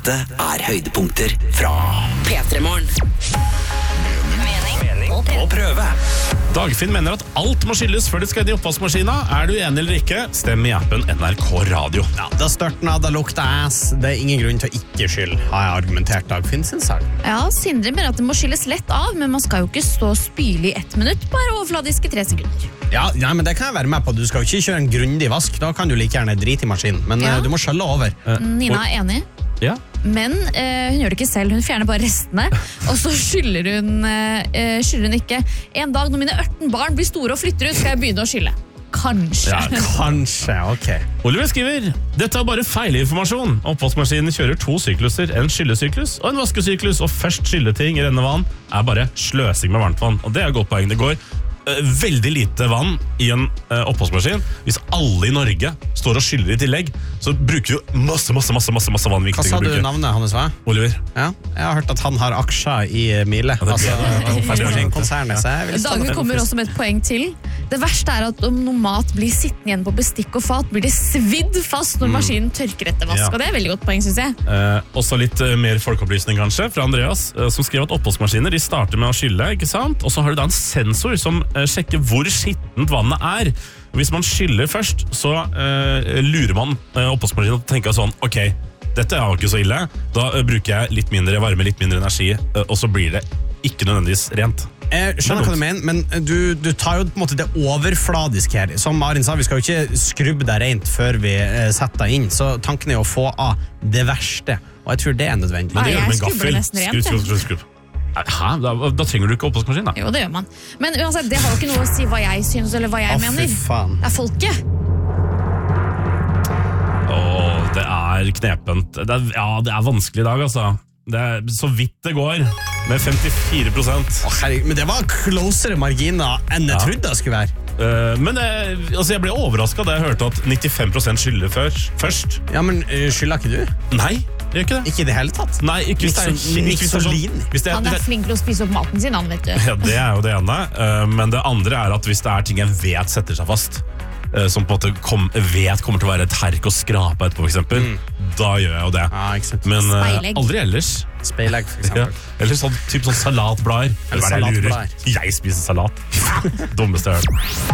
Dette høydepunkter fra P3-morgen. Mening på prøve. Dagfinn mener at alt må skylles før det skal inn i oppvaskmaskina. Er du enig eller ikke? Stem i appen NRK Radio. Ja, da størtna, da lukta ass. Det er ingen grunn til å ikke skylde, har jeg argumentert Dagfinn sin sak. Ja, Sindre mener at det må skilles lett av, men man skal jo ikke stå og spyle i 1 minutt, bare overfladisk i 3 sekunder. Ja, men det kan jeg være med på. Du skal jo ikke kjøre en grundig vask. Da kan du like gjerne drite i maskinen. Men Ja. du må skjølle over. Nina er enig, Ja. men hun gjør det ikke selv. Hun fjerner bare restene, og så skyller hun ikke. En dag når mine 18 barn blir store og flytter ut, skal jeg begynne å skylle. Kanskje. Ja, Kanskje, ok. Oliver skriver, dette er bare feilinformasjon. Oppvaskmaskinen kjører 2 sykluser, en skyllesyklus og en vaskesyklus, og først skylleting i renne vann er bare sløsing med varmt vann. Og det er et godt poeng. Det går veldig lite vann i en oppvaskmaskin. Hvis alle i Norge står og skyller i tillegg, så bruker vi jo masse vann vi ikke Hva sa trenger å du bruke. navnet hans var? Oliver. Ja, jeg har hørt at han har aksjer i Miele. det blir- Konsernet, så jeg vil stå Dagen med kommer den. også med et poeng til. Det verste er at om noe mat blir sittende igjen på bestikk og fat, blir det svidd fast når maskinen tørker etter vask. Ja. Og det er veldig godt poeng, synes jeg. Også litt mer folkeopplysning kanskje fra Andreas, som skrev at oppvaskmaskiner de starter med å skylle, ikke sant? Og så har du da en sensor som sjekker hvor skittent vannet er. Hvis man skyller først, så lurer man oppvaskmaskinen og tenker sånn, ok, dette er jo ikke så ille, da bruker jeg litt mindre varme, litt mindre energi, og så blir det ikke nødvendigvis rent. Jeg skjønner hva du mener, men du tar jo på en måte det overfladiske her. Som Arin sa, vi skal jo ikke skrubbe deg rent før vi setter deg inn, så tanken er å få av det verste, og jeg tror det er nødvendig. Men det Ja, gjør du med jeg en skrubber det gaffel. nesten rent, Skrubb. Hæ? Da trenger du ikke oppvaskmaskin da. Jo, det gjør man. Men uansett, det har jo ikke noe å si hva jeg synes eller hva jeg Fy mener. faen. Det er folket. Åh, det er knepent. Det er vanskelig i dag, altså. Det er så vidt det går, med 54%. Herregud, men det var closere marginer enn jeg trodde det skulle være. Men altså jeg ble overrasket da jeg hørte at 95% skylder først. Ja, men skylder ikke du? Nei, jeg gjør ikke det. Ikke i det hele tatt? Nei, ikke hvis det er Mixolini. ikke hvis det er sånn- hvis det Han er flink til å spise opp maten sin, han, vet du. Ja, det er jo det ene. Men det andre er at hvis det er ting jeg vet setter seg fast, som på en måte vet kommer til å være et herk og skrape etterpå, for eksempel, da gjør jeg jo det. Ja, ikke sant. Men Speilegg. aldri ellers. Speilegg, for Ja. eksempel. Eller sånn, typ sånn salatblader. Eller hva er det jeg lurer? salatblader. Jeg spiser salat. Dummeste jeg har hørt.